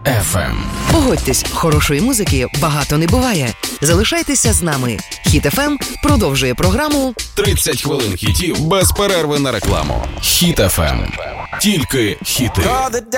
FM. Погодьтесь, хорошої музики багато не буває. Залишайтеся з нами. Хіт FM продовжує програму 30 хвилин хітів без перерви на рекламу. Хіт FM. Тільки хіти.